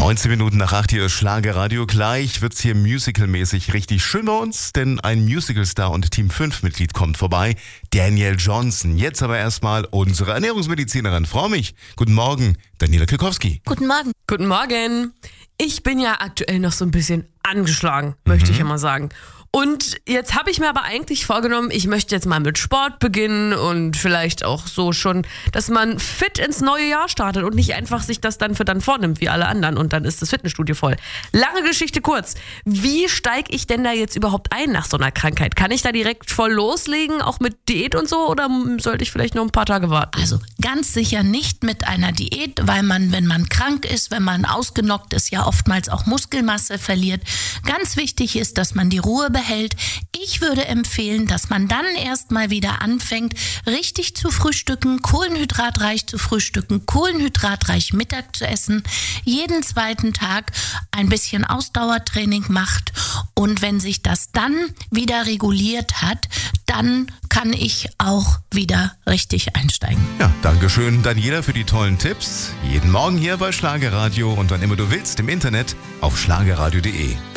19 Minuten nach 8 hier ist Schlagerradio. Gleich wird's hier musicalmäßig richtig schön bei uns, denn ein Musicalstar und Team 5-Mitglied kommt vorbei, Danielle Johnson. Jetzt aber erstmal unsere Ernährungsmedizinerin. Frau mich. Guten Morgen, Daniela Klikowski. Guten Morgen. Guten Morgen. Ich bin ja aktuell noch so ein bisschen angeschlagen, möchte ich ja mal sagen. Und jetzt habe ich mir aber eigentlich vorgenommen, ich möchte jetzt mal mit Sport beginnen und vielleicht auch so schon, dass man fit ins neue Jahr startet und nicht einfach sich das dann für dann vornimmt wie alle anderen und dann ist das Fitnessstudio voll. Lange Geschichte kurz. Wie steige ich denn da jetzt überhaupt ein nach so einer Krankheit? Kann ich da direkt voll loslegen, auch mit Diät und so, oder sollte ich vielleicht noch ein paar Tage warten? Also ganz sicher nicht mit einer Diät, weil man, wenn man krank ist, wenn man ausgenockt ist, ja oftmals auch Muskelmasse verliert. Ganz wichtig ist, dass man die Ruhe behält. Ich würde empfehlen, dass man dann erstmal wieder anfängt, richtig zu frühstücken, kohlenhydratreich zu frühstücken, kohlenhydratreich Mittag zu essen, jeden zweiten Tag ein bisschen Ausdauertraining macht und wenn sich das dann wieder reguliert hat, dann kann ich auch wieder richtig einsteigen. Ja, dankeschön Daniela für die tollen Tipps. Jeden Morgen hier bei Schlagerradio und wann immer du willst im Internet auf schlagerradio.de.